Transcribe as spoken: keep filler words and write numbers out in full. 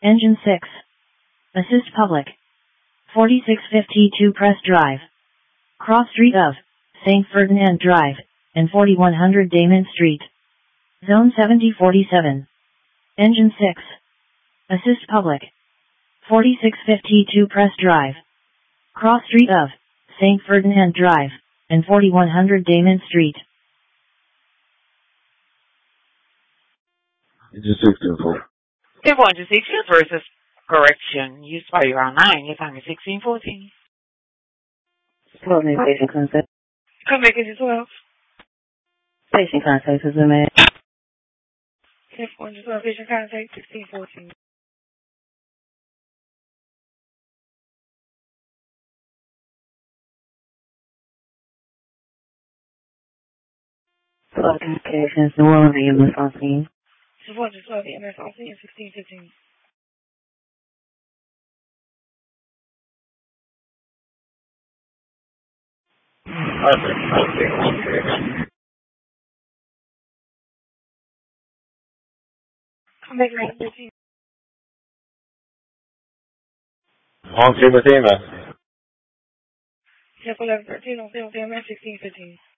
Engine six. Assist public. forty-six fifty-two Press Drive. Cross street of Saint Ferdinand Drive and forty-one hundred Damon Street. Zone seventy forty-seven. Engine six. Assist public. forty-six fifty-two Press Drive. Cross street of Saint Ferdinand Drive and forty-one hundred Damon Street. Engine six ten four. ten four, Engine six versus correction used by your nine. Your time is sixteen fourteen. twelve patient contact. Come back into twelve. Patient contact has been made. ten four, Engine twelve, patient contact sixteen fourteen. twelve communications, New Orleans, E M S on scene. ten four, Engine twelve, E M S on scene sixteen fifteen. Come back right fifteen. On team with E M S. ten four, eleven thirteen on film, E M S sixteen fifteen.